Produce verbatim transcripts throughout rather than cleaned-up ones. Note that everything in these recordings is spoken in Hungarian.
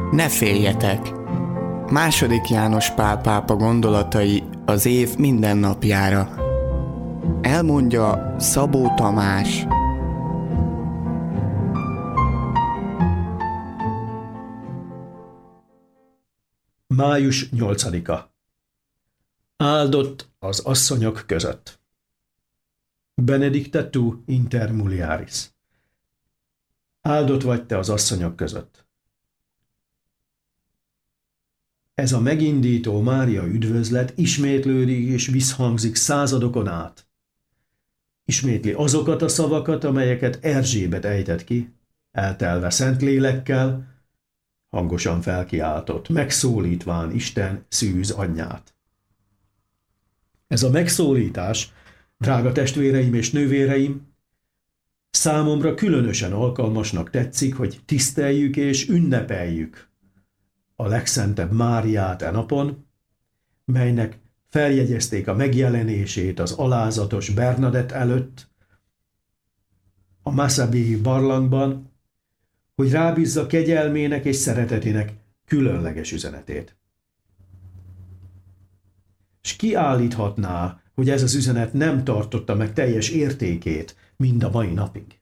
Ne féljetek! Második János Pál pápa gondolatai az év minden napjára. Elmondja Szabó Tamás. május nyolcadika. Áldott az asszonyok között. Benedicta tu inter mulieris. Áldott vagy te az asszonyok között. Ez a megindító Mária üdvözlet ismétlődik és visszhangzik századokon át. Ismétli azokat a szavakat, amelyeket Erzsébet ejtett ki, eltelve Szentlélekkel, hangosan felkiáltott, megszólítván Isten szűz anyját. Ez a megszólítás, drága testvéreim és nővéreim, számomra különösen alkalmasnak tetszik, hogy tiszteljük és ünnepeljük a legszentebb Máriát e napon, melynek feljegyezték a megjelenését az alázatos Bernadett előtt, a Massabéi barlangban, hogy rábízza kegyelmének és szeretetének különleges üzenetét. S ki állíthatná, hogy ez az üzenet nem tartotta meg teljes értékét mind a mai napig?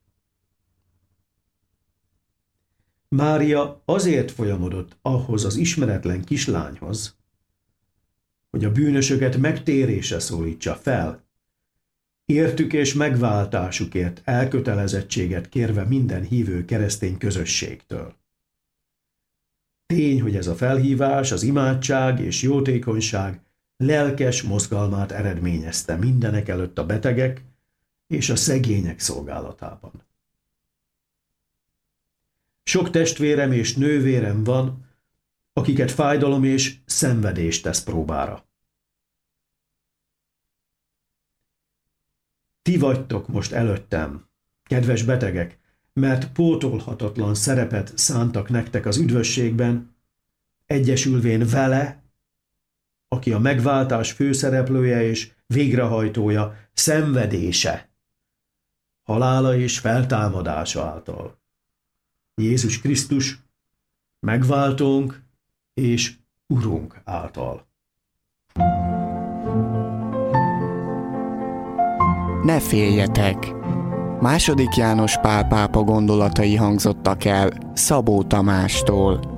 Mária azért folyamodott ahhoz az ismeretlen kislányhoz, hogy a bűnösöket megtérésre szólítsa fel, értük és megváltásukért elkötelezettséget kérve minden hívő keresztény közösségtől. Tény, hogy ez a felhívás, az imádság és jótékonyság lelkes mozgalmát eredményezte mindenek előtt a betegek és a szegények szolgálatában. Sok testvérem és nővérem van, akiket fájdalom és szenvedés tesz próbára. Ti vagytok most előttem, kedves betegek, mert pótolhatatlan szerepet szántak nektek az üdvösségben, egyesülvén vele, aki a megváltás főszereplője és végrehajtója, szenvedése, halála és feltámadása által. Jézus Krisztus, megváltónk és Urunk által. Ne féljetek! Második János Pál pápa gondolatai hangzottak el Szabó Tamástól.